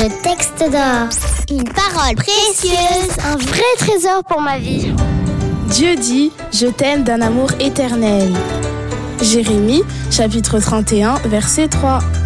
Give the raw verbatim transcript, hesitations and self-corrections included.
Le texte d'or. Une parole précieuse, un vrai trésor pour ma vie. Dieu dit, je t'aime d'un amour éternel. Jérémie, chapitre trente et un, verset trois.